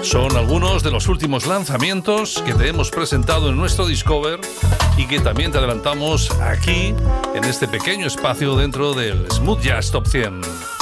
Son algunos de los últimos lanzamientos que te hemos presentado en nuestro Discover y que también te adelantamos aquí en este pequeño espacio dentro del Smooth Jazz Top 100.